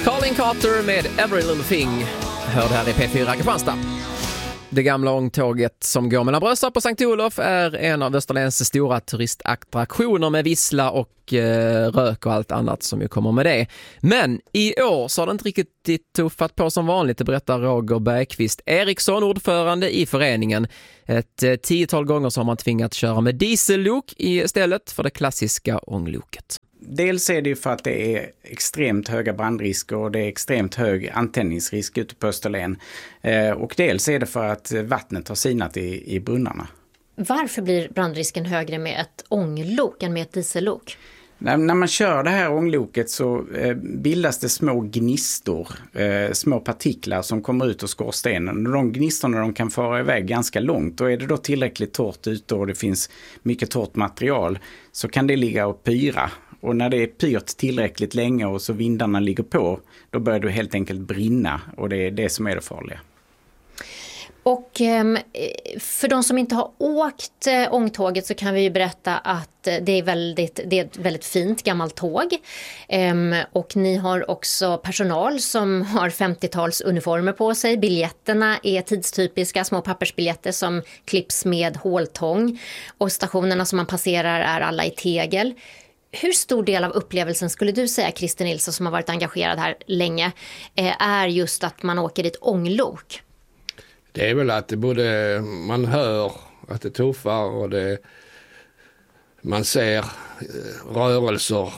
Colin Carter med Every Little Thing hör det här i P4 Kristianstad. Det gamla ångtåget som går mellan Brösarp och Sankt Olof är en av Österlens stora turistattraktioner med vissla och rök och allt annat som ju kommer med det. Men i år så har det inte riktigt tuffat på som vanligt, det berättar Roger Bergqvist Eriksson, ordförande i föreningen. Ett 10-tal gånger så har man tvingat köra med diesellok istället för det klassiska ångloket. Dels är det ju för att det är extremt höga brandrisker och det är extremt hög antändningsrisk ute på Österlen. Och dels är det för att vattnet har sinat i brunnarna. Varför blir brandrisken högre med ett ånglok än med ett diesellok? När man kör det här ångloket så bildas det små gnistor, små partiklar som kommer ut ur skorstenen. Och de gnistorna de kan fara iväg ganska långt. Och är det då tillräckligt torrt ute och det finns mycket torrt material så kan det ligga och pyra. Och när det är pyrt tillräckligt länge och så vindarna ligger på, då börjar det helt enkelt brinna och det är det som är det farliga. Och för de som inte har åkt ångtåget så kan vi ju berätta att det är ett väldigt fint gammalt tåg. Och ni har också personal som har 50-tals uniformer på sig. Biljetterna är tidstypiska, små pappersbiljetter som klipps med håltång. Och stationerna som man passerar är alla i tegel. Hur stor del av upplevelsen skulle du säga, Christer Nilsson, som har varit engagerad här länge, är just att man åker i ett ånglok? Det är väl att man hör att det tuffar och man ser rörelser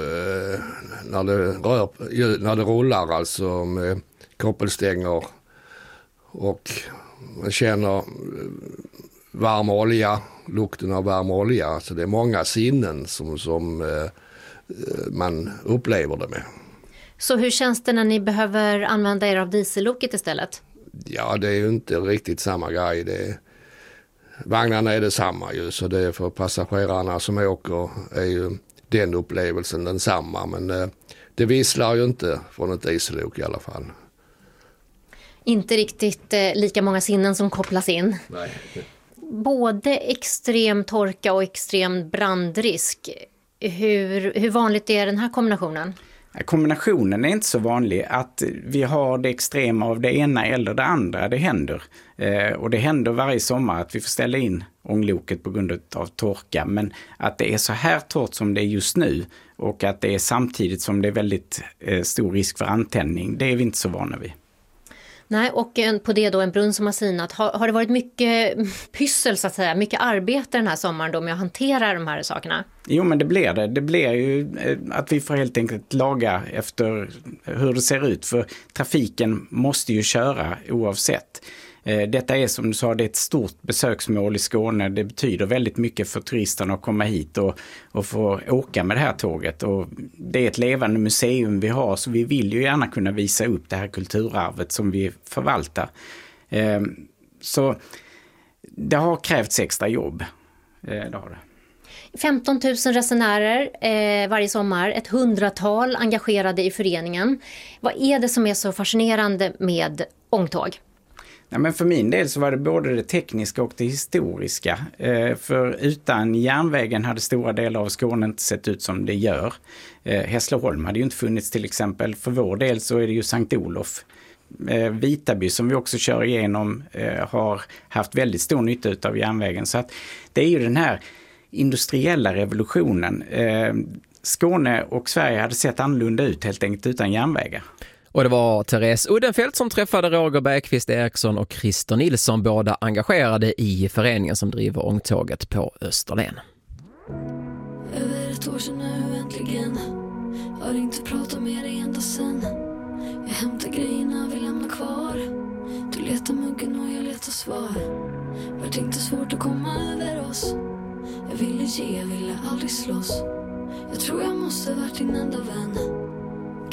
när det rullar, alltså med koppelstänger, och man känner varm olja, lukten av varm olja. Alltså det är många sinnen som man upplever det med. Så hur känns det när ni behöver använda er av dieselloket istället? Ja, det är ju inte riktigt samma grej. Vagnarna är det samma ju, så det är för passagerarna som åker är ju den upplevelsen densamma. Men det visslar ju inte från ett diesellok i alla fall. Inte riktigt lika många sinnen som kopplas in. Nej. Både extrem torka och extrem brandrisk. Hur vanligt är den här kombinationen? Kombinationen är inte så vanlig. Att vi har det extrema av det ena eller det andra, det händer. Och det händer varje sommar att vi får ställa in ångloket på grund av torka. Men att det är så här torrt som det är just nu och att det är samtidigt som det är väldigt stor risk för antändning, det är vi inte så vana vid. Nej, och på det då en brunn som har sinat. Har det varit mycket pyssel så att säga, mycket arbete den här sommaren då med att hantera de här sakerna? Jo, men det blir det. Det blir ju att vi får helt enkelt laga efter hur det ser ut. För trafiken måste ju köra oavsett. Detta är som du sa, det är ett stort besöksmål i Skåne. Det betyder väldigt mycket för turisterna att komma hit och få åka med det här tåget. Och det är ett levande museum vi har, så vi vill ju gärna kunna visa upp det här kulturarvet som vi förvaltar. Så det har krävts extra jobb. Det har det. 15 000 resenärer varje sommar, ett 100-tal engagerade i föreningen. Vad är det som är så fascinerande med ångtåg? Ja, men för min del så var det både det tekniska och det historiska. För utan järnvägen hade stora delar av Skåne inte sett ut som det gör. Hässleholm hade ju inte funnits till exempel. För vår del så är det ju Sankt Olof. Vitaby som vi också kör igenom har haft väldigt stor nytta av järnvägen. Så att det är ju den här industriella revolutionen. Skåne och Sverige hade sett annorlunda ut helt enkelt utan järnvägar. Och det var Therese Uddenfelt som träffade Roger Bergqvist Eriksson och Christer Nilsson, båda engagerade i föreningen som driver ångtåget på Österlen. Över ett år sedan nu äntligen. Har inte pratat med dig ända sen. Jag hämtar grejerna, vill lämna kvar. Du letar muggen och jag letar svar. Vart inte svårt att komma över oss. Jag ville ge, jag ville aldrig slåss. Jag tror jag måste varit din enda vän.